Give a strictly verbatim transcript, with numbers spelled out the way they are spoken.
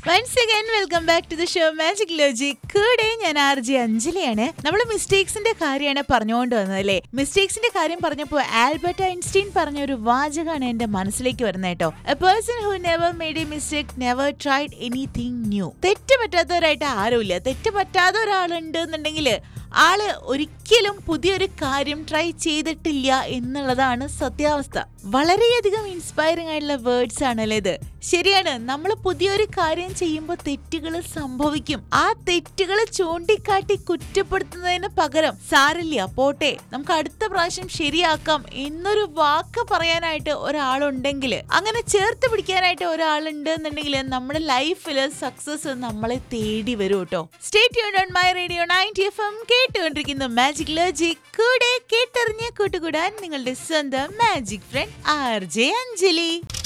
Once again welcome back to the show magic logic. കൂടെ ഞാൻ R J അഞ്ജലിയാണ്. നമ്മൾ മിസ്റ്റേക്സിന്റെ കാര്യമാണ് പറഞ്ഞുകൊണ്ട് വന്നത് അല്ലേ? മിസ്റ്റേക്സിന്റെ കാര്യം പറഞ്ഞപ്പോൾ ആൽബർട്ട് ഐൻസ്റ്റീൻ പറഞ്ഞ ഒരു വാചകമാണ് എന്റെ മനസ്സിലേക്ക് വരുന്നത് കേട്ടോ. A person who never made A mistake never tried anything new. തെറ്റ് പറ്റാത്തവരായിട്ട് ആരുമില്ല. തെറ്റ് പറ്റാത്ത ഒരാളുണ്ട് എന്നുണ്ടെങ്കിൽ ആള് ഒരിക്കലും പുതിയൊരു കാര്യം ട്രൈ ചെയ്തിട്ടില്ല എന്നുള്ളതാണ് സത്യാവസ്ഥ. വളരെയധികം ഇൻസ്പയറിംഗ് ആയിട്ടുള്ള വേർഡ്സ് ആണല്ലേ ഇത്. ശരിയാണ്, നമ്മൾ പുതിയൊരു കാര്യം ചെയ്യുമ്പോൾ തെറ്റുകൾ സംഭവിക്കും. ആ തെറ്റുകൾ ചൂണ്ടിക്കാട്ടി കുറ്റപ്പെടുത്തുന്നതിന് പകരം സാരില്ല പോട്ടെ, നമുക്ക് അടുത്ത പ്രാവശ്യം ശരിയാക്കാം എന്നൊരു വാക്ക് പറയാനായിട്ട് ഒരാളുണ്ടെങ്കിൽ, അങ്ങനെ ചേർത്ത് പിടിക്കാനായിട്ട് ഒരാളുണ്ട് എന്നുണ്ടെങ്കിൽ നമ്മുടെ ലൈഫിൽ സക്സസ് നമ്മളെ തേടി വരും കേട്ടോ. Stay tuned on my radio ninety F M. കേട്ടുകൊണ്ടിരിക്കുന്ന മാജിക് ലോജിക്. കൂടെ കേട്ടറിഞ്ഞ് കൂട്ടുകൂടാൻ നിങ്ങളുടെ സ്വന്തം magic front R J Anjali.